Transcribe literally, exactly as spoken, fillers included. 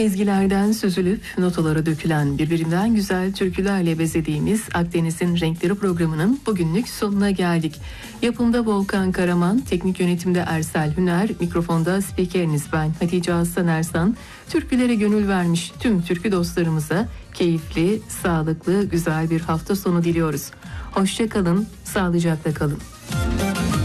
Ezgilerden süzülüp notalara dökülen birbirinden güzel türkülerle bezediğimiz Akdeniz'in Renkleri programının bugünlük sonuna geldik. Yapımda Volkan Karaman, teknik yönetimde Ersel Hüner, mikrofonda spikeriniz ben Hatice Aslan Ersan. Türkülere gönül vermiş tüm türkü dostlarımıza keyifli, sağlıklı, güzel bir hafta sonu diliyoruz. Hoşça kalın, sağlıcakla kalın.